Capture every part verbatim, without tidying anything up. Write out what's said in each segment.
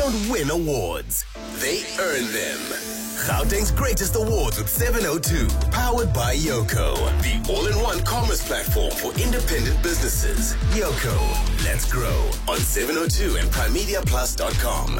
don't win awards. They earn them. Gauteng's Greatest Awards with seven oh two. Powered by Yoco, the all-in-one commerce platform for independent businesses. Yoco, let's grow on seven oh two and prime media plus dot com.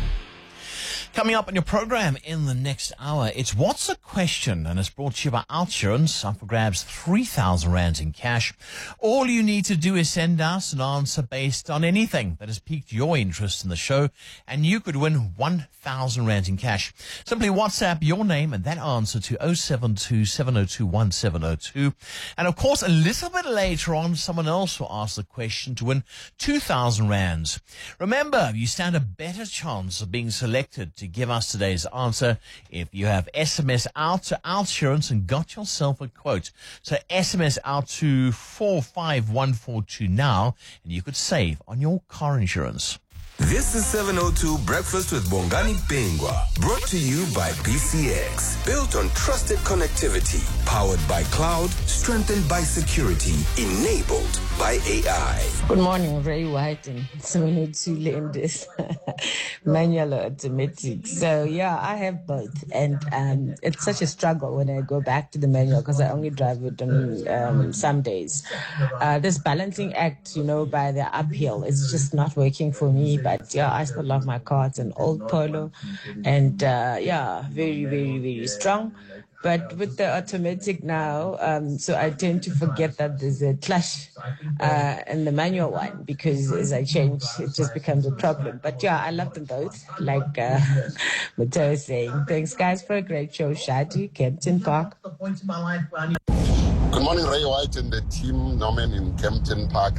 Coming up on your program in the next hour, it's What's a Question? And it's brought to you by Outsurance. Up for grabs three thousand rands in cash. All you need to do is send us an answer based on anything that has piqued your interest in the show, and you could win one thousand rands in cash. Simply WhatsApp your name and that answer to oh seven two, seven oh two, one seven oh two. And of course, a little bit later on, someone else will ask the question to win two thousand rands. Remember, you stand a better chance of being selected to give us today's answer if you have S M S out to Outsurance and got yourself a quote. So S M S out to four five one four two now, and you could save on your car insurance. This is seven oh two Breakfast with Bongani Bingwa, brought to you by B C X. Built on trusted connectivity, powered by cloud, strengthened by security, enabled by A I. Good morning, Ray White and seven oh two Lenders, manual or automatic. So yeah, I have both, and um, it's such a struggle when I go back to the manual because I only drive it on um, some days. Uh, this balancing act, you know, by the uphill, is just not working for me. But yeah, I still love my car. It's an old Polo, and uh, yeah, very, very, very strong. But with the automatic now, um, so I tend to forget that there's a clutch uh, in the manual one, because as I change, it just becomes a problem. But yeah, I love them both, like uh, Matteo is saying. Thanks, guys, for a great show. Shadi, Kempton Park. Good morning, Ray White and the team, Norman in Kempton Park.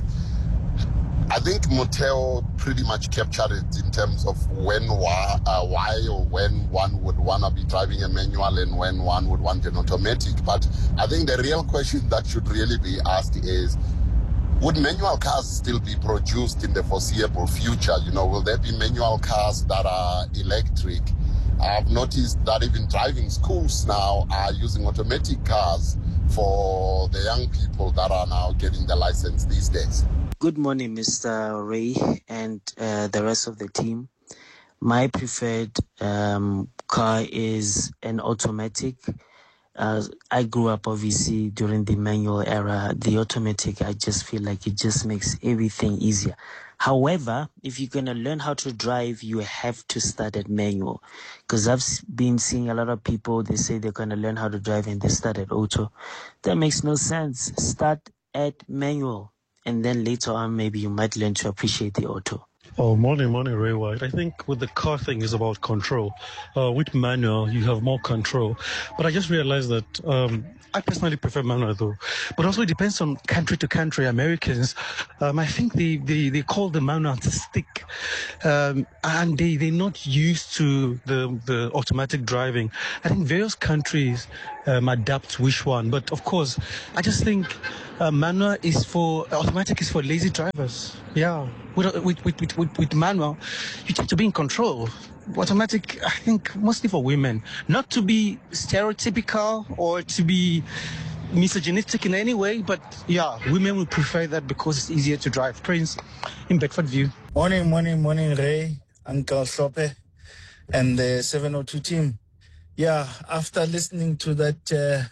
I think Matteo pretty much captured it in terms of when, why, uh, why or when one would want to be driving a manual and when one would want an automatic. But I think the real question that should really be asked is, would manual cars still be produced in the foreseeable future? You know, will there be manual cars that are electric? I've noticed that even driving schools now are using automatic cars for the young people that are now getting the license these days. Good morning, Mister Ray and uh, the rest of the team. My preferred um, car is an automatic. Uh, I grew up, obviously, during the manual era. The automatic, I just feel like it just makes everything easier. However, if you're going to learn how to drive, you have to start at manual. Because I've been seeing a lot of people, they say they're going to learn how to drive and they start at auto. That makes no sense. Start at manual. And then later on, maybe you might learn to appreciate the auto. Oh, morning, morning, Ray White. I think with the car thing is about control. Uh, with manual, you have more control. But I just realized that um, I personally prefer manual, though. But also it depends on country to country. Americans, um, I think they, they, they call the manual the stick. Um, and they, they're not used to the, the automatic driving. I think various countries um, adapt which one. But of course, I just think uh, manual is for, automatic is for lazy drivers. Yeah. With, with, with, with, with manual, you tend to be in control. Automatic, I think, mostly for women. Not to be stereotypical or to be misogynistic in any way, but yeah, women will prefer that because it's easier to drive. Prince in Bedford View. Morning, morning, morning, Ray, Uncle Shope, and the seven oh two team. Yeah, after listening to that uh,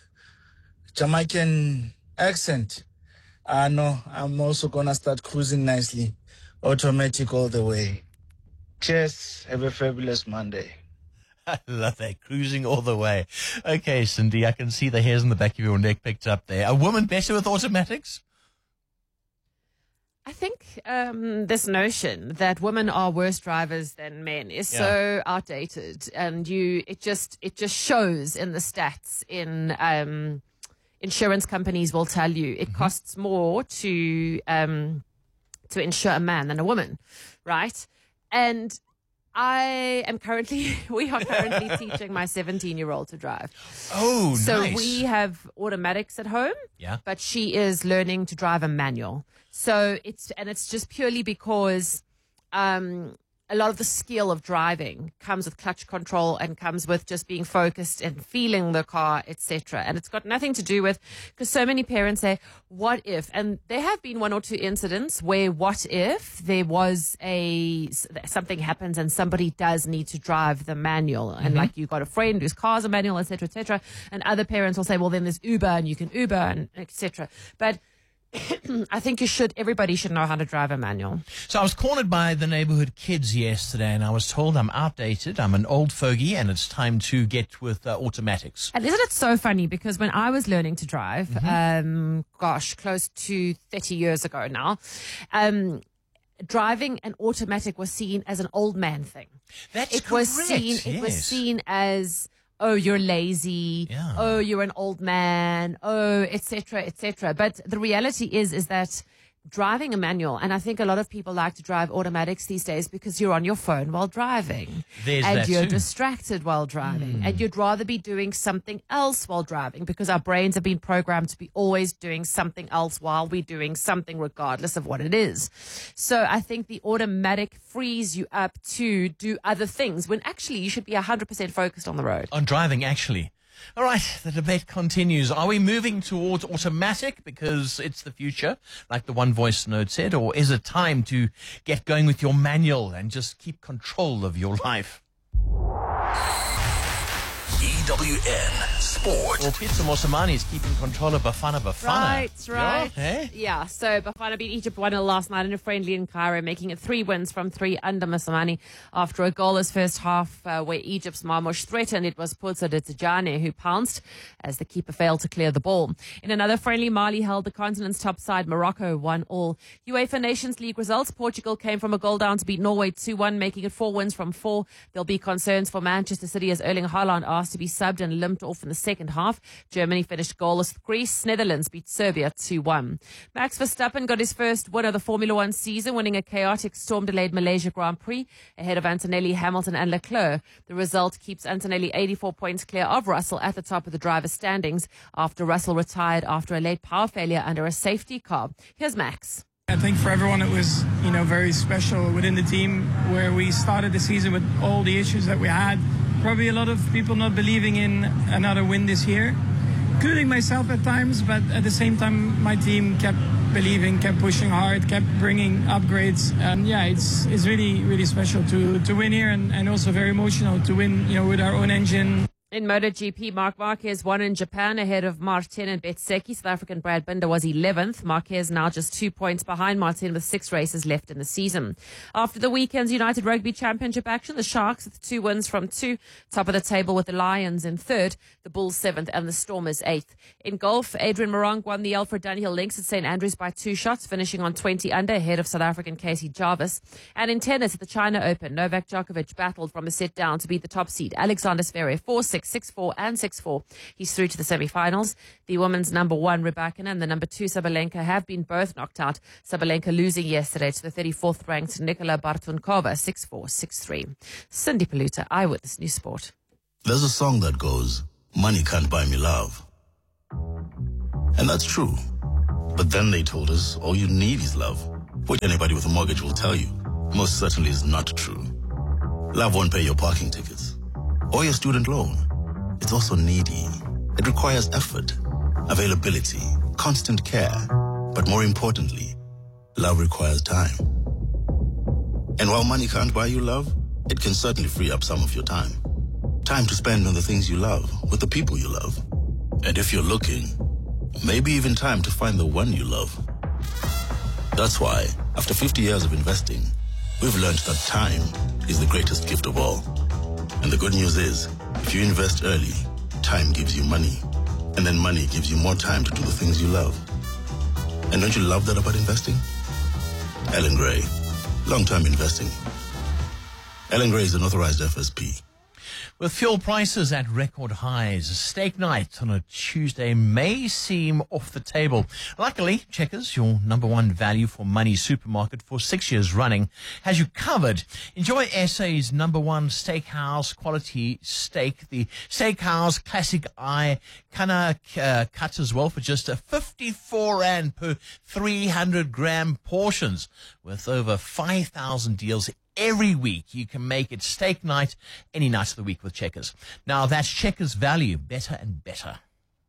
Jamaican accent, I know I'm also going to start cruising nicely. Automatic all the way. Cheers. Have a fabulous Monday. I love that. Cruising all the way. Okay, Cindy, I can see the hairs on the back of your neck picked up there. A woman better with automatics? I think um, this notion that women are worse drivers than men is Yeah. so outdated, and you it just it just shows in the stats. In um, insurance companies will tell you it mm-hmm. costs more to um, to insure a man than a woman, right? And I am currently, we are currently teaching my seventeen-year-old to drive. Oh, so nice. So we have automatics at home, yeah. but she is learning to drive a manual. So it's, and it's just purely because um, a lot of the skill of driving comes with clutch control and comes with just being focused and feeling the car, et cetera. And it's got nothing to do with, because so many parents say, what if? And there have been one or two incidents where what if there was a, something happens and somebody does need to drive the manual. And mm-hmm. like you got a friend whose car's a manual, et cetera, et cetera. And other parents will say, well, then there's Uber and you can Uber and et cetera. But I think you should, everybody should know how to drive a manual. So I was cornered by the neighborhood kids yesterday and I was told I'm outdated, I'm an old fogey and it's time to get with uh, automatics. And isn't it so funny, because when I was learning to drive, Mm-hmm. um, gosh, close to thirty years ago now, um, driving an automatic was seen as an old man thing. That's it was correct, seen, It was yes. seen as, oh, you're lazy. Yeah. Oh, you're an old man. Oh, et cetera, et cetera. But the reality is, is that driving a manual, and I think a lot of people like to drive automatics these days because you're on your phone while driving. There's and that you're too. distracted while driving. And you'd rather be doing something else while driving, because our brains have been programmed to be always doing something else while we're doing something, regardless of what it is. So I think the automatic frees you up to do other things when actually you should be one hundred percent focused on the road. On driving, actually. All right, the debate continues. Are we moving towards automatic because it's the future, like the one voice note said, or is it time to get going with your manual and just keep control of your life? E W N Sport. Well, Pizza Mosamani is keeping control of Bafana Bafana. Right, right. Yeah, eh? Yeah, so Bafana beat Egypt one nil last night in a friendly in Cairo, making it three wins from three under Mosamani after a goalless first half uh, where Egypt's Marmoush threatened. It was Putsa de Tijani who pounced as the keeper failed to clear the ball. In another friendly, Mali held the continent's top side. Morocco one all. UEFA Nations League results. Portugal came from a goal down to beat Norway two one, making it four wins from four. There'll be concerns for Manchester City as Erling Haaland asked to be subbed and limped off in the second half. Germany finished goalless with Greece. Netherlands beat Serbia two one. Max Verstappen got his first win of the Formula One season, winning a chaotic storm-delayed Malaysia Grand Prix ahead of Antonelli, Hamilton and Leclerc. The result keeps Antonelli eighty-four points clear of Russell at the top of the driver's standings after Russell retired after a late power failure under a safety car. Here's Max. I think for everyone it was, you know, very special within the team, where we started the season with all the issues that we had. Probably a lot of people not believing in another win this year, including myself at times, but at the same time my team kept believing, kept pushing hard, kept bringing upgrades. And yeah, it's it's really, really special to, to win here, and, and also very emotional to win, you know, with our own engine. In MotoGP, Marc Marquez won in Japan ahead of Martin and Betseki. South African Brad Binder was eleventh. Marquez now just two points behind Martin with six races left in the season. After the weekend's United Rugby Championship action, the Sharks with two wins from two, top of the table with the Lions in third, the Bulls seventh and the Stormers eighth. In golf, Adrian Morong won the Alfred Dunhill Links at Saint Andrews by two shots, finishing on twenty under ahead of South African Casey Jarvis. And in tennis at the China Open, Novak Djokovic battled from a set down to beat the top seed Alexander Zverev four six. six four and six four. He's through to the semi-finals. The women's number one, Rybakina, and the number two, Sabalenka, have been both knocked out. Sabalenka losing yesterday to the thirty-fourth ranked Nikola Bartunkova, six four, six three. Cindy Paluta, Eyewitness News Sport. There's a song that goes, money can't buy me love. And that's true. But then they told us all you need is love, which anybody with a mortgage will tell you most certainly is not true. Love won't pay your parking tickets or your student loan. It's also needy. It requires effort, availability, constant care. But more importantly, love requires time. And while money can't buy you love, it can certainly free up some of your time. Time to spend on the things you love, with the people you love. And if you're looking, maybe even time to find the one you love. That's why, after fifty years of investing, we've learned that time is the greatest gift of all. And the good news is, if you invest early, time gives you money. And then money gives you more time to do the things you love. And don't you love that about investing? Ellen Gray, long-term investing. Ellen Gray is an authorized F S P. With fuel prices at record highs, a steak night on a Tuesday may seem off the table. Luckily, Checkers, your number one value for money supermarket for six years running, has you covered. Enjoy S A's number one steakhouse quality steak, the Steakhouse Classic Eye Kana uh, cut as well for just a fifty-four rand per three hundred gram portions, with over five thousand deals every week you can make it steak night any night of the week with Checkers. Now that's Checkers value, better and better.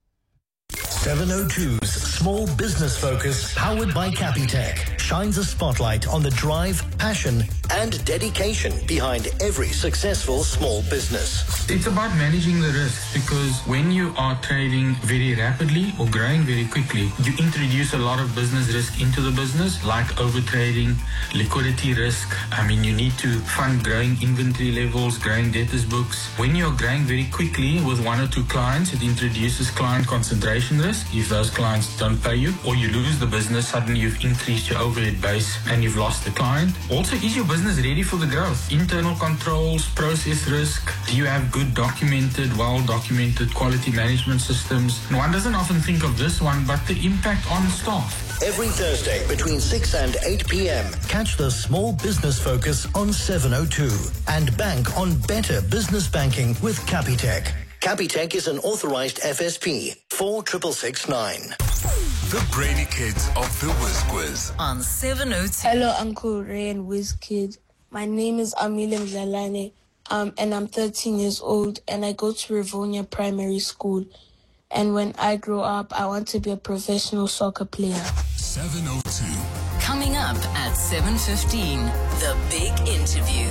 seven oh two's Small Business Focus, powered by Capitec, shines a spotlight on the drive, passion, and dedication behind every successful small business. It's about managing the risks, because when you are trading very rapidly or growing very quickly, you introduce a lot of business risk into the business, like overtrading, liquidity risk. I mean, you need to fund growing inventory levels, growing debtors books. When you're growing very quickly with one or two clients, it introduces client concentration risk. If those clients don't pay you or you lose the business, suddenly you've increased your overhead base and you've lost the client. Also, is your business ready for the growth? Internal controls, process risk. Do you have good documented, well-documented quality management systems? And one doesn't often think of this one, but the impact on staff. Every Thursday between six and eight p.m. Catch the Small Business Focus on seven oh two and bank on better business banking with Capitec. Capitec is an authorized F S P four six six nine. The Brainy Kids of the Whiz Quiz on seven oh two. Hello, Uncle Ray and Whiz Kid. My name is Amile Mzalane, um, and I'm thirteen years old, and I go to Rivonia Primary School. And when I grow up, I want to be a professional soccer player. seven oh two. Coming up at seven fifteen, the big interview.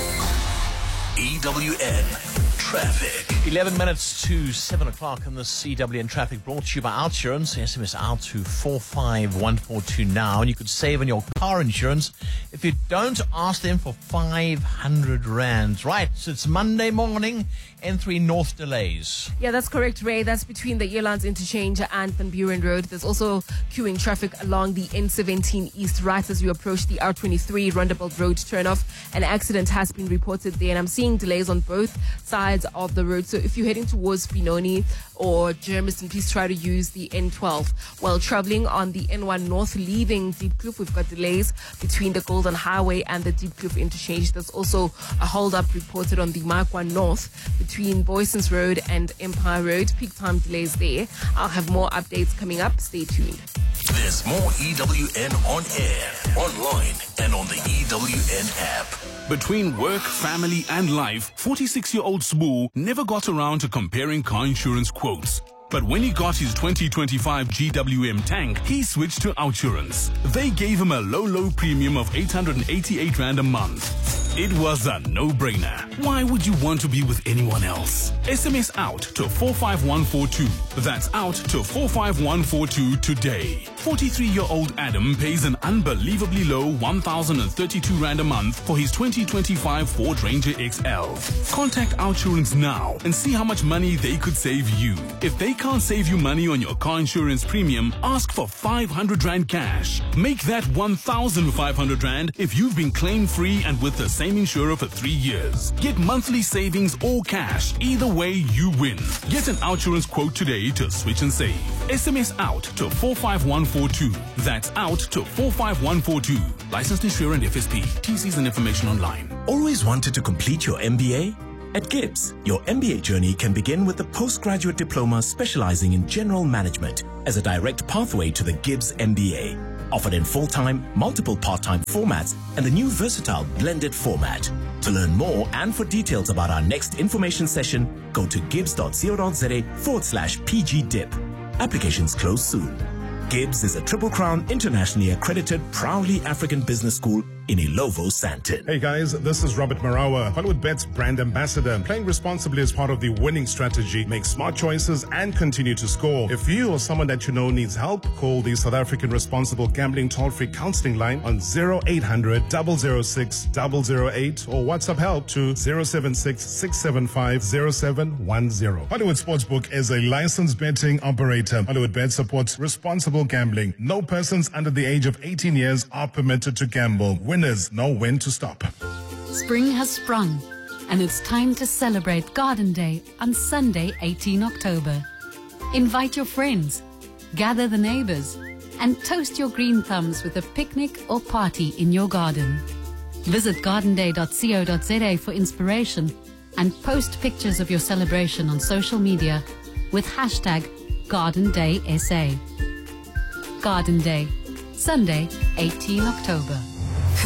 E W N Traffic. eleven minutes to seven o'clock in the C W N Traffic, brought to you by Outsurance. S M S out to four five one four two now, and you could save on your car insurance if you don't ask them for five hundred rands. Right, so it's Monday morning, N three North delays. Yeah, that's correct, Ray. That's between the Earlands Interchange and Van Buren Road. There's also queuing traffic along the N seventeen East right as you approach the R twenty-three Rondebult Road turnoff. An accident has been reported there, and I'm seeing delays on both sides of the road. So if you're heading towards Benoni or Germiston, please try to use the N twelve. While traveling on the N one North leaving Diepkloof, we've got delays between the Golden Highway and the Diepkloof Interchange. There's also a hold-up reported on the Mark one North between Boysons Road and Empire Road. Peak time delays there. I'll have more updates coming up. Stay tuned. There's more E W N on air, online, and on the E W N app. Between work, family, and life, forty-six-year-old Sbu never got around to comparing car insurance quotes. But when he got his twenty twenty-five G W M tank, he switched to Outsurance. They gave him a low, low premium of eight hundred eighty-eight rand a month. It was a no-brainer. Why would you want to be with anyone else? S M S out to four five one four two. That's out to four five one four two today. forty-three-year-old Adam pays an unbelievably low one thousand thirty-two rand a month for his twenty twenty-five Ford Ranger X L. Contact Outsurance now and see how much money they could save you. If they can't save you money on your car insurance premium, ask for five hundred rand cash. Make that one thousand five hundred rand if you've been claim-free and with the same insurer for three years. Get monthly savings or cash. Either way, you win. Get an Outsurance quote today to switch and save. S M S out to four five one four two. That's out to four five one four two. Licensed insurer and F S P. T Cs and information online. Always wanted to complete your M B A? At Gibbs, your M B A journey can begin with a postgraduate diploma specializing in general management as a direct pathway to the Gibbs M B A. Offered in full-time, multiple part-time formats, and the new versatile blended format. To learn more and for details about our next information session, go to gibbs.co.za forward slash pgdip. Applications close soon. Gibbs is a Triple Crown internationally accredited, proudly African business school in Ilovo, Sandton. Hey guys, this is Robert Marawa, Hollywood Bet's brand ambassador. Playing responsibly is part of the winning strategy. Make smart choices and continue to score. If you or someone that you know needs help, call the South African Responsible Gambling Toll-Free Counseling Line on zero eight hundred, zero zero six, zero zero eight or WhatsApp help to zero seven six, six seven five, zero seven one zero. Hollywood Sportsbook is a licensed betting operator. Hollywood Bet supports responsible gambling. No persons under the age of eighteen years are permitted to gamble. Winners know when to stop. Spring has sprung, and it's time to celebrate Garden Day on Sunday, eighteenth October. Invite your friends, gather the neighbors, and toast your green thumbs with a picnic or party in your garden. Visit garden day dot co dot za for inspiration and post pictures of your celebration on social media with hashtag Garden Day S A. Garden Day, Sunday, eighteenth October. Who is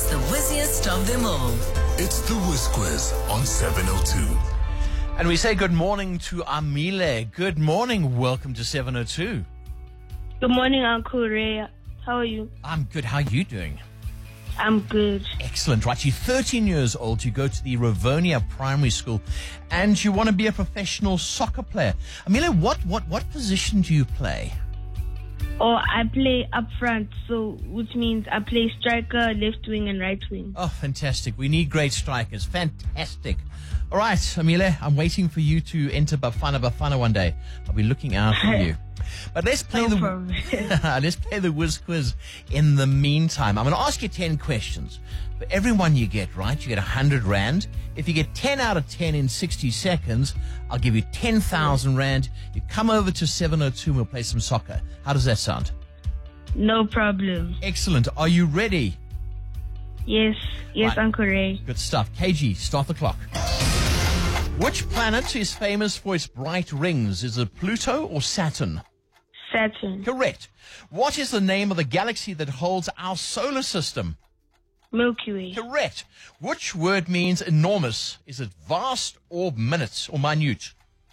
It's the whizziest of them all. It's the Whiz Quiz on seven oh two. And we say good morning to Amile. Good morning. Welcome to seven oh two. Good morning, Uncle Ray. How are you? I'm good. How are you doing? I'm good. Excellent. Right. You're thirteen years old. You go to the Rivonia Primary School and you want to be a professional soccer player. Amile, what, what, what position do you play? Oh, I play up front, so which means I play striker, left wing, and right wing. Oh, fantastic. We need great strikers. Fantastic. All right, Amile, I'm waiting for you to enter Bafana Bafana one day. I'll be looking out for you. But let's play No the let's play the Whiz Quiz in the meantime. I'm going to ask you ten questions. For every one you get right, you get one hundred rand. If you get ten out of ten in sixty seconds, I'll give you ten thousand rand. You come over to seven oh two and we'll play some soccer. How does that sound? No problem. Excellent. Are you ready? Yes, yes, Right. Uncle Ray. Good stuff. K G, start the clock. Which planet is famous for its bright rings? Is it Pluto or Saturn? Saturn. Correct. What is the name of the galaxy that holds our solar system? Milky Way. Correct. Which word means enormous? Is it vast or minute or minute?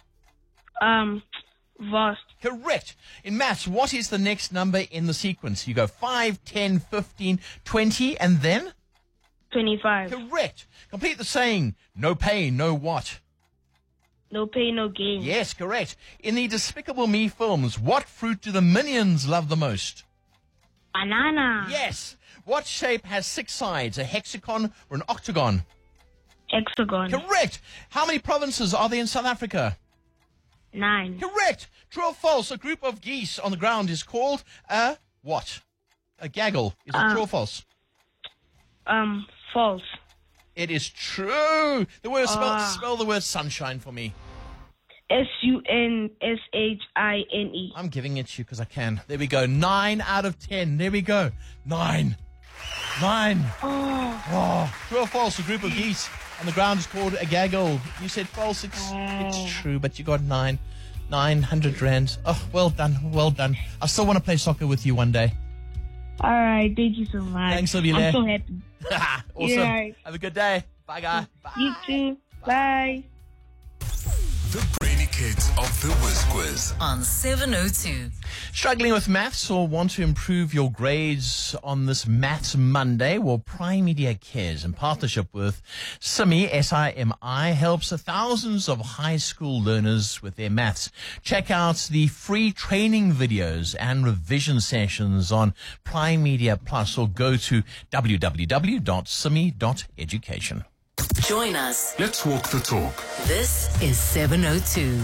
Um, vast. Correct. In maths, what is the next number in the sequence? You go five, ten, fifteen, twenty, and then? twenty-five. Correct. Complete the saying, no pain, no what? No pain, no gain. Yes, correct. In the Despicable Me films, what fruit do the minions love the most? Banana. Yes. What shape has six sides, a hexagon or an octagon? Hexagon. Correct. How many provinces are there in South Africa? Nine. Correct. True or false? A group of geese on the ground is called a what? A gaggle. Is it Uh, true or false? Um, false. It is true. The word spell, Ah. spell the word sunshine for me. S U N S H I N E. I'm giving it to you because I can. There we go. Nine out of ten. There we go. Nine. Nine. Oh. Oh. True or false? A group of geese on the ground is called a gaggle. You said false. It's, it's true, but you got nine. Nine hundred rand. Oh, well done. Well done. I still want to play soccer with you one day. All right. Thank you so much. Thanks, Olivia. I'm so happy. Awesome. Yeah. Have a good day. Bye, guy. Bye. You too. Bye. The brainy kids of the Whiz Quiz. On seven oh two. Struggling with maths or want to improve your grades on this Maths Monday? Well, Prime Media Cares, in partnership with Simi, S I M I, helps thousands of high school learners with their maths. Check out the free training videos and revision sessions on Prime Media Plus or go to w w w dot simi dot education. Join us. Let's walk the talk. This is seven oh two.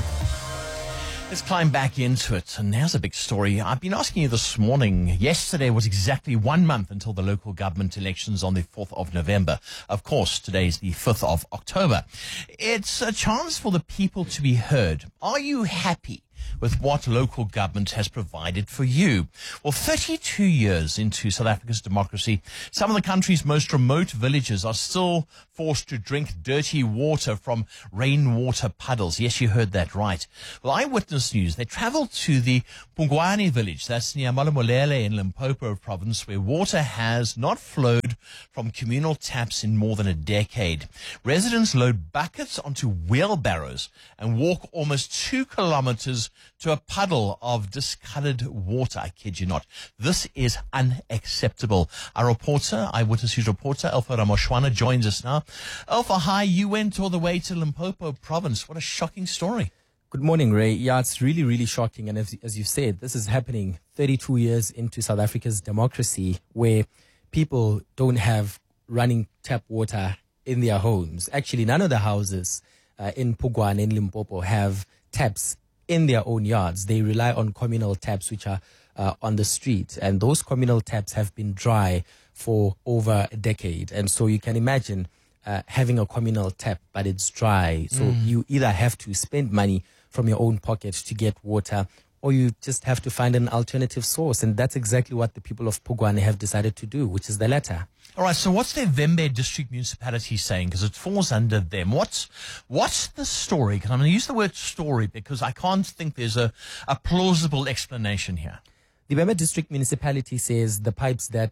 Let's climb back into it. And there's a big story. I've been asking you this morning. Yesterday was exactly one month until the local government elections on the fourth of November. Of course, today's the fifth of October. It's a chance for the people to be heard. Are you happy with what local government has provided for you? Well, thirty-two years into South Africa's democracy, some of the country's most remote villages are still forced to drink dirty water from rainwater puddles. Yes, you heard that right. Well, Eyewitness News, they traveled to the Pungwani village, that's near Malamolele in Limpopo province, where water has not flowed from communal taps in more than a decade. Residents load buckets onto wheelbarrows and walk almost two kilometers to a puddle of discolored water. I kid you not. This is unacceptable. Our reporter, Eyewitness News reporter, Alpha Ramoshwana, joins us now. Alpha, hi, you went all the way to Limpopo province. What a shocking story. Good morning, Ray. Yeah, it's really, really shocking. And as, as you said, this is happening thirty-two years into South Africa's democracy, where people don't have running tap water in their homes. Actually, none of the houses uh, in Pugwane and Limpopo have taps in their own yards. They rely on communal taps, which are uh, on the street. And those communal taps have been dry for over a decade. And so you can imagine uh, having a communal tap, but it's dry. So Mm. you either have to spend money from your own pocket to get water, or you just have to find an alternative source. And that's exactly what the people of Pugwane have decided to do, which is the latter. All right, so what's the Vembe District Municipality saying? Because it falls under them. What's what's the story? I'm going to use the word story because I can't think there's a, a plausible explanation here. The Vembe District Municipality says the pipes that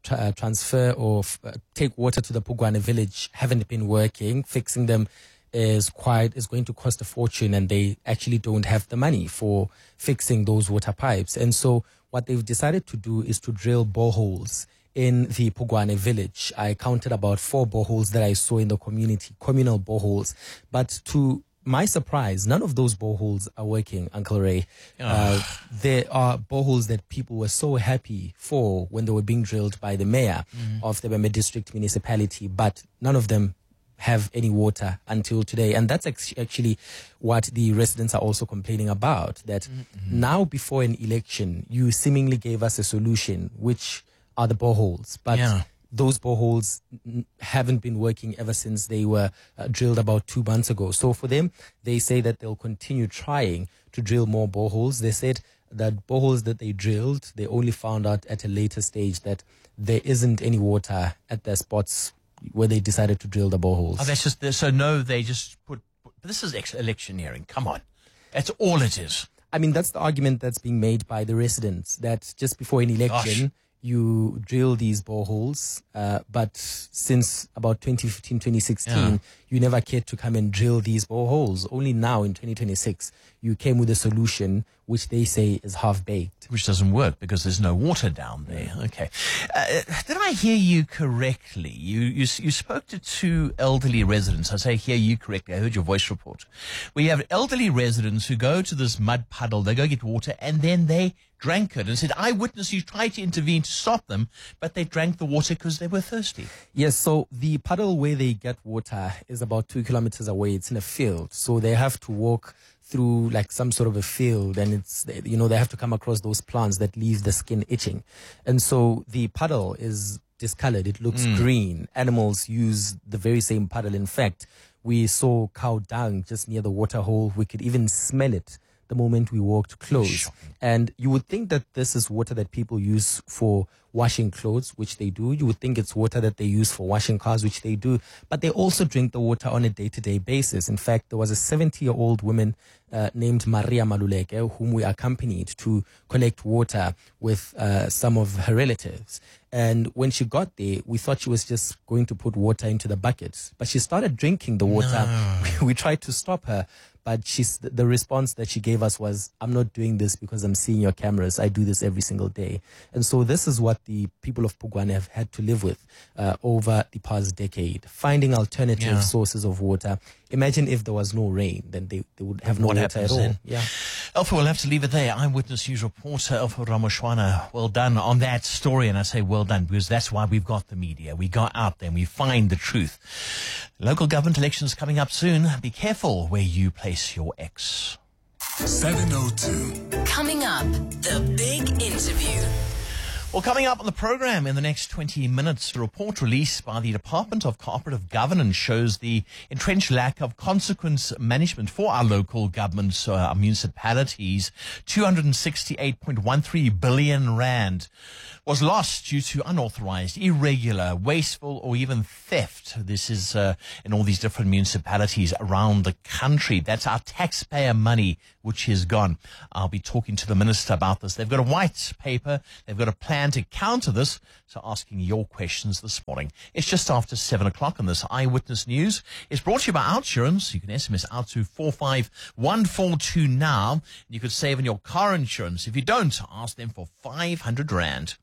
tra- uh, transfer or f- uh, take water to the Pugwane village haven't been working. Fixing them is quite is going to cost a fortune, and they actually don't have the money for fixing those water pipes. And so what they've decided to do is to drill boreholes in the Pugwane village. I counted about four boreholes that I saw in the community, communal boreholes. But to my surprise, none of those boreholes are working, Uncle Ray. Oh. Uh, there are boreholes that people were so happy for when they were being drilled by the mayor Mm. of the Bembe district municipality, but none of them have any water until today. And that's ex- actually what the residents are also complaining about, that Mm-hmm. now before an election, you seemingly gave us a solution, which are the boreholes. But Yeah. those boreholes n- haven't been working ever since they were uh, drilled about two months ago. So for them, they say that they'll continue trying to drill more boreholes. They said that boreholes that they drilled, they only found out at a later stage that there isn't any water at their spots where they decided to drill the boreholes. Oh, that's just so no. They just put. put but this is ex- electioneering. Come on, that's all it is. I mean, that's the argument that's being made by the residents, that just before an election, Gosh. you drill these boreholes, uh, but since about twenty fifteen, twenty sixteen, Yeah. you never cared to come and drill these boreholes. Only now in twenty twenty-six, you came with a solution which they say is half-baked. Which doesn't work because there's no water down there. Okay. Uh, did I hear you correctly? You, you you spoke to two elderly residents. I say hear you correctly. I heard your voice report. We have elderly residents who go to this mud puddle, they go get water, and then they drank it and said, eyewitness, you tried to intervene to stop them, but they drank the water because they were thirsty. Yes, so the puddle where they get water is about two kilometers away. It's in a field. So they have to walk through like some sort of a field, and it's, you know, they have to come across those plants that leave the skin itching. And so the puddle is discolored. It looks Mm. green. Animals use the very same puddle. In fact, we saw cow dung just near the water hole. We could even smell it the moment we walked close. And you would think that this is water that people use for washing clothes, which they do. You would think it's water that they use for washing cars, which they do. But they also drink the water on a day-to-day basis. In fact, there was a seventy-year-old woman uh, named Maria Maluleke, whom we accompanied to collect water with uh, some of her relatives. And when she got there, we thought she was just going to put water into the bucket. But she started drinking the water. No. We tried to stop her. But she's, the response that she gave us was, I'm not doing this because I'm seeing your cameras. I do this every single day. And so this is what the people of Pugwane have had to live with uh, over the past decade, finding alternative Yeah. sources of water. Imagine if there was no rain, then they, they would have no What water at happens all. then? Yeah. Alpha, we'll have to leave it there. Eyewitness News reporter Alpha Ramoshwana, well done on that story. And I say well done because that's why we've got the media. We go out there and we find the truth. Local government elections coming up soon. Be careful where you place your X. seven oh two. Coming up, the big interview. Well, coming up on the program in the next twenty minutes, a report released by the Department of Cooperative Governance shows the entrenched lack of consequence management for our local governments, uh, our municipalities. two hundred sixty-eight point one three billion rand was lost due to unauthorized, irregular, wasteful, or even theft. This is uh, in all these different municipalities around the country. That's our taxpayer money, which is gone. I'll be talking to the minister about this. They've got a white paper. They've got a plan to counter this. So asking your questions this morning. It's just after seven o'clock on this Eyewitness News. It's brought to you by Outsurance. You can S M S out to four five one four two now. You could save on your car insurance. If you don't, ask them for five hundred rand.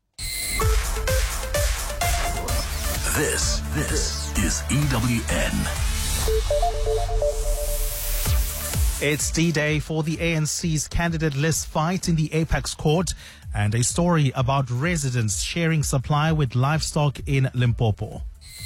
This, this is E W N. It's D-Day for the A N C's candidate list fight in the Apex Court, and a story about residents sharing supply with livestock in Limpopo.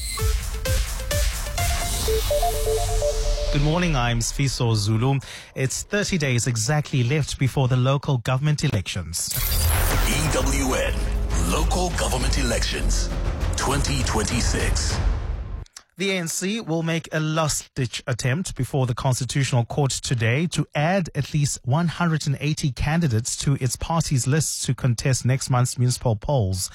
Good morning, I'm Sfiso Zulu. It's thirty days exactly left before the local government elections. E W N, local government elections, twenty twenty-six. The A N C will make a last-ditch attempt before the Constitutional Court today to add at least one hundred eighty candidates to its party's lists to contest next month's municipal polls.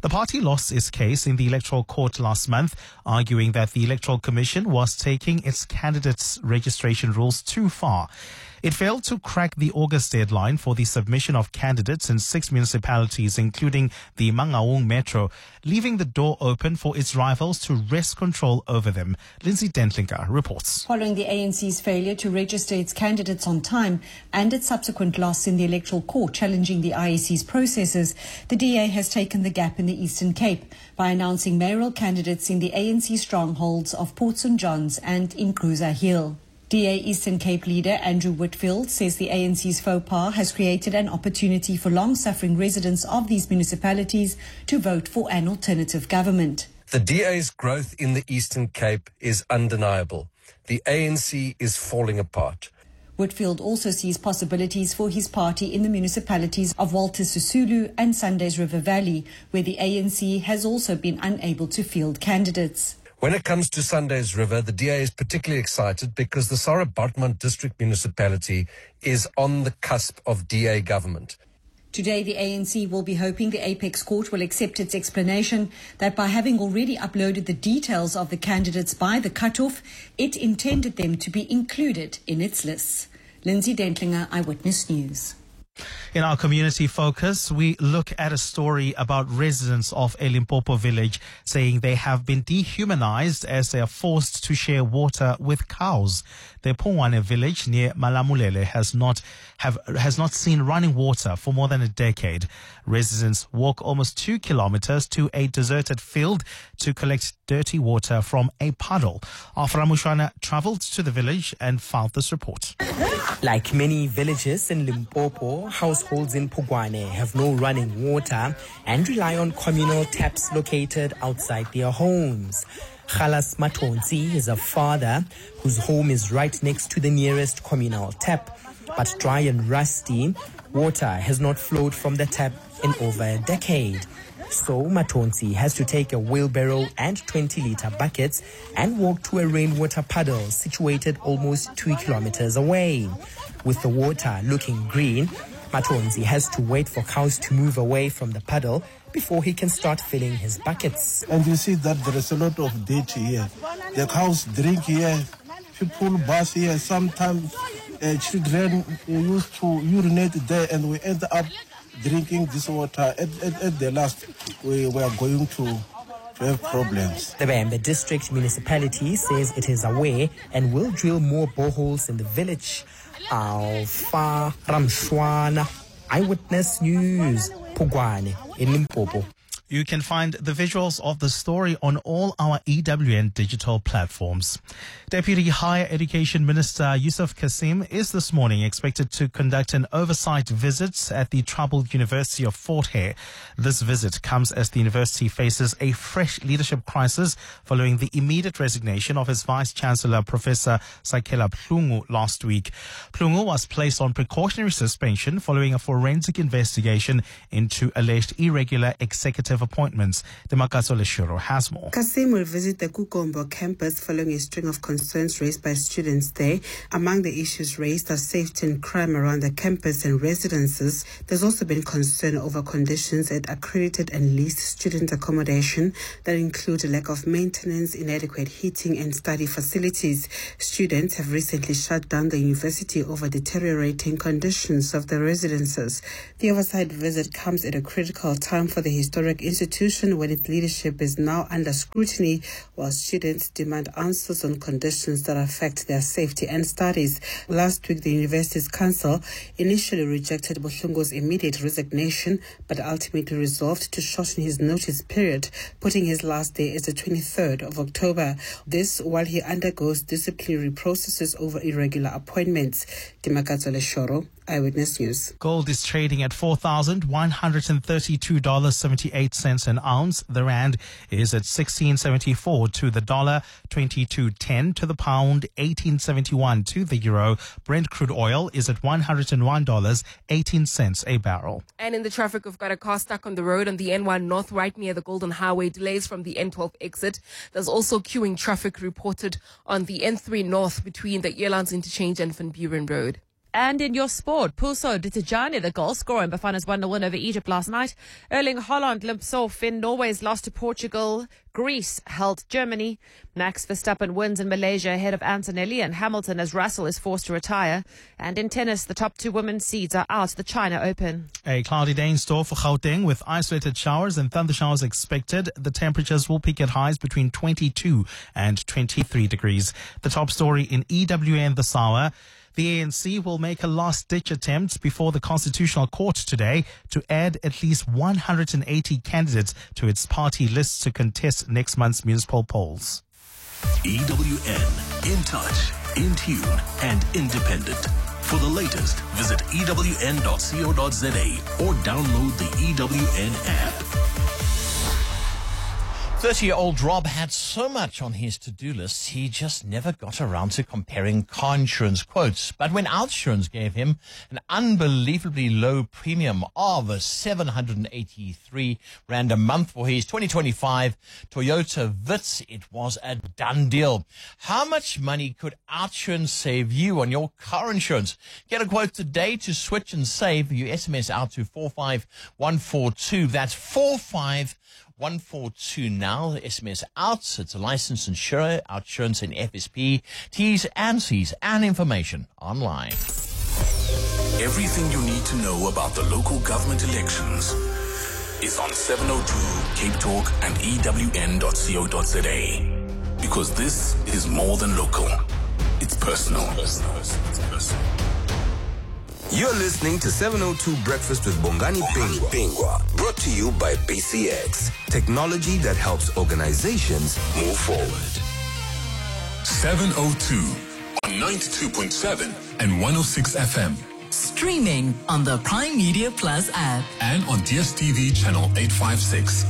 The party lost its case in the Electoral Court last month, arguing that the Electoral Commission was taking its candidates' registration rules too far. It failed to crack the August deadline for the submission of candidates in six municipalities, including the Mangaung Metro, leaving the door open for its rivals to wrest control over them. Lindsay Dentlinger reports. Following the A N C's failure to register its candidates on time and its subsequent loss in the Electoral Court challenging the I E C's processes, the D A has taken the gap in the Eastern Cape by announcing mayoral candidates in the A N C strongholds of Port Saint John's and Inclusa Hill. D A Eastern Cape leader Andrew Whitfield says the A N C's faux pas has created an opportunity for long-suffering residents of these municipalities to vote for an alternative government. The D A's growth in the Eastern Cape is undeniable. The A N C is falling apart. Whitfield also sees possibilities for his party in the municipalities of Walter Sisulu and Sundays River Valley, where the A N C has also been unable to field candidates. When it comes to Sundays River, the D A is particularly excited because the Sarah Baartman district municipality is on the cusp of D A government. Today, the A N C will be hoping the Apex Court will accept its explanation that by having already uploaded the details of the candidates by the cutoff, it intended them to be included in its lists. Lindsay Dentlinger, Eyewitness News. In our community focus, we look at a story about residents of a Limpopo village saying they have been dehumanized as they are forced to share water with cows. The Pongwane village near Malamulele has not have has not seen running water for more than a decade. Residents walk almost two kilometers to a deserted field to collect dirty water from a puddle. Afra Mushwana traveled to the village and filed this report. Like many villages in Limpopo, households in Pongwane have no running water and rely on communal taps located outside their homes. Khalas Matonsi is a father whose home is right next to the nearest communal tap. But dry and rusty, water has not flowed from the tap in over a decade. So Matonsi has to take a wheelbarrow and twenty-litre buckets and walk to a rainwater puddle situated almost two kilometers away. With the water looking green, Matonsi has to wait for cows to move away from the puddle before he can start filling his buckets. And you see that there is a lot of dirt here. The cows drink here, people bath here. Sometimes uh, children uh, used to urinate there, and we end up drinking this water. At, at, at the last, we were going to, to have problems. The Bembe District Municipality says it is aware and will drill more boreholes in the village. Alpha Ramshwana, Eyewitness News, Pongwane in Limpopo. You can find the visuals of the story on all our E W N digital platforms. Deputy Higher Education Minister Yusuf Kasim is this morning expected to conduct an oversight visit at the troubled University of Fort Hare. This visit comes as the university faces a fresh leadership crisis following the immediate resignation of its Vice-Chancellor, Professor Sakela Plungu, last week. Plungu was placed on precautionary suspension following a forensic investigation into alleged irregular executive appointments. Demakatso Leshuro has more. Kasim will visit the Kukombo campus following a string of concerns raised by students there. Among the issues raised are safety and crime around the campus and residences. There's also been concern over conditions at accredited and leased student accommodation that include a lack of maintenance, inadequate heating and study facilities. Students have recently shut down the university over deteriorating conditions of the residences. The oversight visit comes at a critical time for the historic institution when its leadership is now under scrutiny, while students demand answers on conditions that affect their safety and studies. Last week, the university's council initially rejected Buhlungu's immediate resignation, but ultimately resolved to shorten his notice period, putting his last day as the twenty-third of October. This while he undergoes disciplinary processes over irregular appointments. Demakatso Leshuro, Eyewitness News. Gold is trading at four thousand one hundred thirty-two dollars and seventy-eight cents an ounce. The rand is at sixteen seventy-four to the dollar, twenty-two ten to the pound, eighteen seventy-one to the euro. Brent crude oil is at one hundred one dollars and eighteen cents a barrel. And in the traffic, we've got a car stuck on the road on the N one North right near the Golden Highway. Delays from the N twelve exit. There's also queuing traffic reported on the N three North between the Earlands Interchange and Van Buren Road. And in your sport, Pulso Ditijani, the goal scorer in Bafana's one nil win over Egypt last night. Erling Haaland limps off in Norway's loss to Portugal. Greece held Germany. Max Verstappen wins in Malaysia ahead of Antonelli and Hamilton as Russell is forced to retire. And in tennis, the top two women's seeds are out. The China Open. A cloudy day in store for Gauteng with isolated showers and thunder showers expected. The temperatures will peak at highs between twenty-two and twenty-three degrees. The top story in E W N this hour. The A N C will make a last-ditch attempt before the Constitutional Court today to add at least one hundred eighty candidates to its party lists to contest next month's municipal polls. E W N, in touch, in tune, and independent. For the latest, visit E W N dot co dot za or download the E W N app. thirty-year-old Rob had so much on his to-do list, he just never got around to comparing car insurance quotes. But when Outsurance gave him an unbelievably low premium of seven hundred eighty-three rand a month for his twenty twenty-five Toyota Vitz, it was a done deal. How much money could Outsurance save you on your car insurance? Get a quote today to switch and save. You S M S out to four five one four two. That's four five one four two now. S M S out. It's a licensed insurer, Outsurance and F S P. T's and C's and information online. Everything you need to know about the local government elections is on seven oh two Cape Talk and E W N dot co dot za. Because this is more than local. It's personal. Personal. It's personal. You're listening to seven oh two Breakfast with Bongani Pingwa, brought to you by B C X, technology that helps organizations move forward. seven oh two on ninety-two point seven and one oh six F M. Streaming on the Prime Media Plus app. And on D S T V channel eight fifty-six.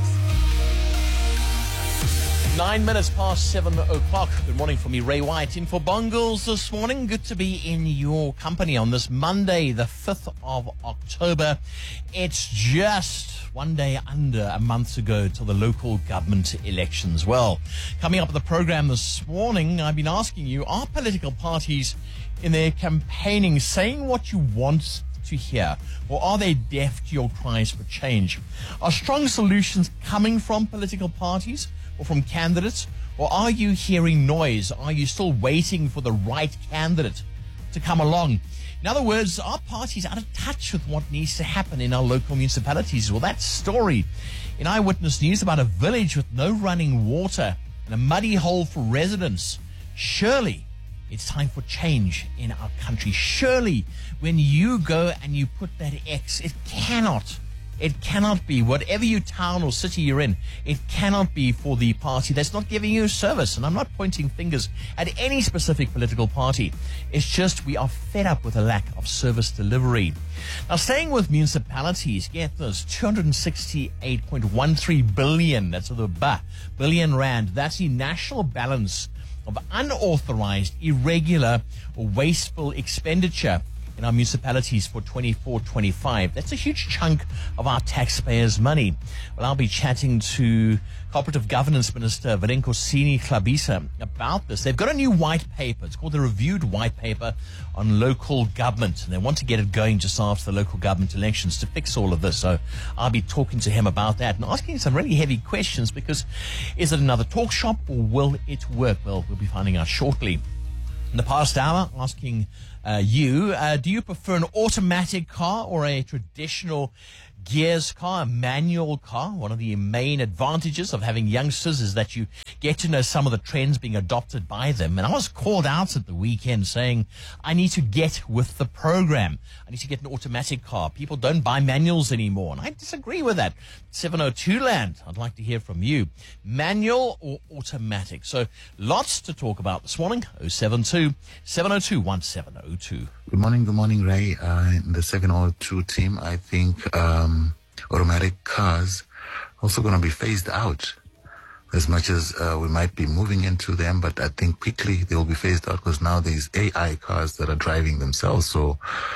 Nine minutes past seven o'clock. Good morning from me, Ray White, in for Bongles this morning. Good to be in your company on this Monday, the fifth of October. It's just one day under a month to go till the local government elections. Well, coming up at the program this morning, I've been asking you, are political parties in their campaigning saying what you want to hear, or are they deaf to your cries for change? Are strong solutions coming from political parties or from candidates, or are you hearing noise? Are you still waiting for the right candidate to come along? In other words, are parties out of touch with what needs to happen in our local municipalities? Well, that story in Eyewitness News about a village with no running water and a muddy hole for residents. Surely it's time for change in our country. Surely when you go and you put that X, it cannot It cannot be, whatever your town or city you're in, it cannot be for the party that's not giving you service. And I'm not pointing fingers at any specific political party. It's just we are fed up with a lack of service delivery. Now, staying with municipalities, get this, two hundred sixty-eight point one three billion, that's the ba, billion rand, that's the national balance of unauthorized, irregular, or wasteful expenditure in our municipalities for twenty-four twenty-five. That's a huge chunk of our taxpayers' money. Well, I'll be chatting to Cooperative Governance Minister Valenkosini Hlabisa about this. They've got a new white paper. It's called the Reviewed White Paper on Local Government, and they want to get it going just after the local government elections to fix all of this. So I'll be talking to him about that and asking some really heavy questions, because is it another talk shop or will it work? Well, we'll be finding out shortly. In the past hour, asking uh, you, uh, do you prefer an automatic car or a traditional gears car, a manual car? One of the main advantages of having youngsters is that you get to know some of the trends being adopted by them. And I was called out at the weekend saying, I need to get with the program. I need to get an automatic car. People don't buy manuals anymore. And I disagree with that. seven oh two land, I'd like to hear from you. Manual or automatic? So lots to talk about this morning. oh seven two, seven oh two, one seven oh two. Good morning, good morning, Ray. Uh, in the second oh two team, I think um, automatic cars also going to be phased out, as much as uh, we might be moving into them, but I think quickly they will be phased out because now there's A I cars that are driving themselves. So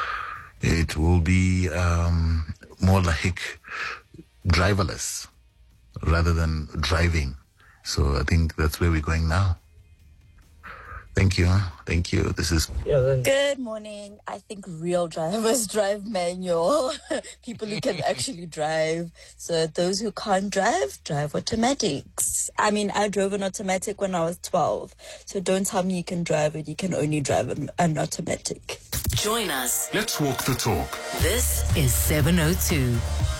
it will be um, more like driverless rather than driving. So I think that's where we're going now. Thank you. Thank you. This is... Good morning. I think real drivers drive manual. People who can actually drive. So those who can't drive, drive automatics. I mean, I drove an automatic when I was twelve. So don't tell me you can drive it. You can only drive an, an automatic. Join us. Let's walk the talk. This is seven oh two.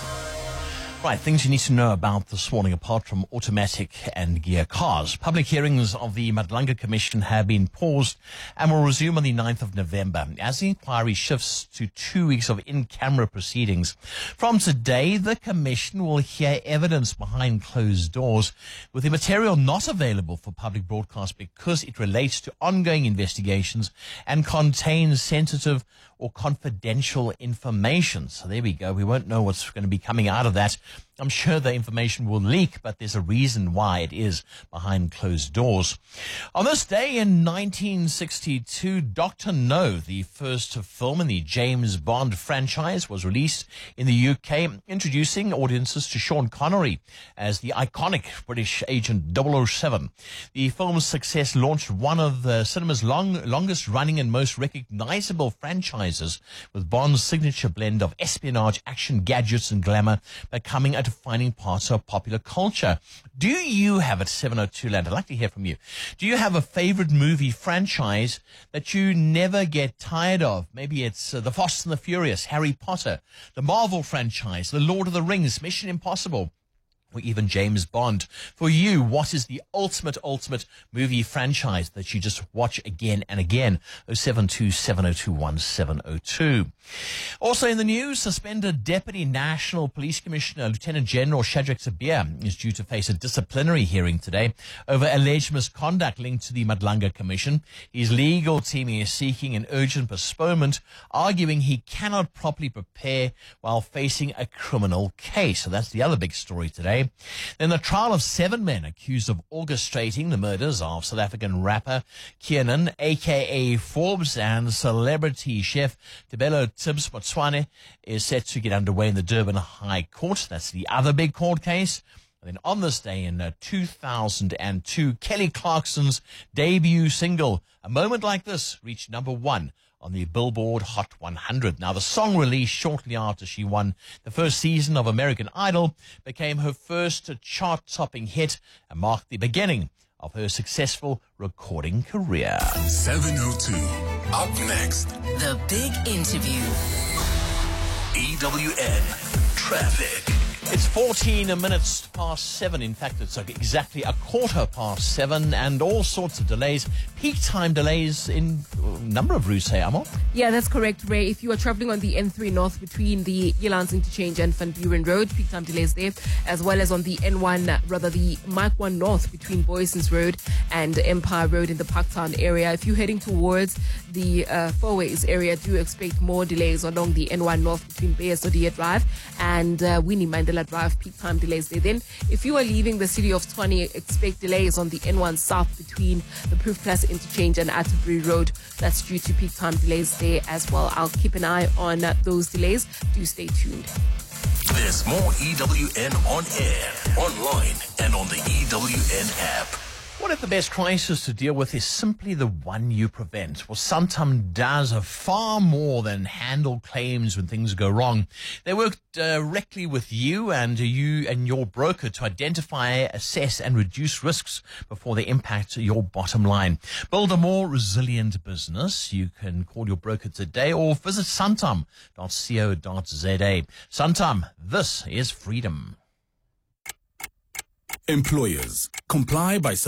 Right, things you need to know about this morning apart from automatic and gear cars. Public hearings of the Madlanga Commission have been paused and will resume on the ninth of November as the inquiry shifts to two weeks of in-camera proceedings. From today, the Commission will hear evidence behind closed doors with the material not available for public broadcast because it relates to ongoing investigations and contains sensitive or confidential information. So there we go. We won't know what's going to be coming out of that. I'm sure the information will leak, but there's a reason why it is behind closed doors. On this day in nineteen sixty-two, Doctor No, the first film in the James Bond franchise, was released in the U K, introducing audiences to Sean Connery as the iconic British agent double oh seven. The film's success launched one of the cinema's long, longest running and most recognizable franchises, with Bond's signature blend of espionage, action, gadgets, and glamour becoming a defining part of popular culture. Do you have at seven oh two Land? I'd like to hear from you. Do you have a favorite movie franchise that you never get tired of? Maybe it's uh, The Fast and the Furious, Harry Potter, the Marvel franchise, The Lord of the Rings, Mission Impossible, or even James Bond. For you, what is the ultimate, ultimate movie franchise that you just watch again and again? oh seven two, seven oh two, one seven oh two. Also in the news, suspended Deputy National Police Commissioner Lieutenant General Shadrack Sibiya is due to face a disciplinary hearing today over alleged misconduct linked to the Madlanga Commission. His legal team is seeking an urgent postponement, arguing he cannot properly prepare while facing a criminal case. So that's the other big story today. Then the trial of seven men accused of orchestrating the murders of South African rapper Kiernan, aka Forbes, and celebrity chef Tebelo Tibbs Motswane is set to get underway in the Durban High Court. That's the other big court case. And then on this day in uh, two thousand two, Kelly Clarkson's debut single, A Moment Like This, reached number one on the Billboard Hot one hundred. Now, the song released shortly after she won the first season of American Idol became her first chart-topping hit and marked the beginning of her successful recording career. seven oh two. Up next, The Big Interview. E W N Traffic. It's fourteen minutes past seven. In fact, it's exactly a quarter past seven, and all sorts of delays. Peak time delays in a number of routes here, Amo. Yeah, that's correct, Ray. If you are traveling on the N three North between the Yelans Interchange and Van Buren Road, peak time delays there, as well as on the N one, rather the Mike one North between Boyson's Road and Empire Road in the Parktown area. If you're heading towards the uh, Fourways area, do expect more delays along the N one North between Beasodia Drive and uh, Winnie Mandela Drive, peak time delays there. Then, if you are leaving the city of Tshwane, expect delays on the N one South between the Proof Plus Interchange and Atterbury Road. That's due to peak time delays there as well. I'll keep an eye on uh, those delays. Do stay tuned. There's more E W N on air, online, and on the E W N app. What if the best crisis to deal with is simply the one you prevent? Well, Santam does far more than handle claims when things go wrong. They work directly with you and you and your broker to identify, assess, and reduce risks before they impact your bottom line. Build a more resilient business. You can call your broker today or visit santam dot co dot za. Santam, this is freedom. Employers, comply by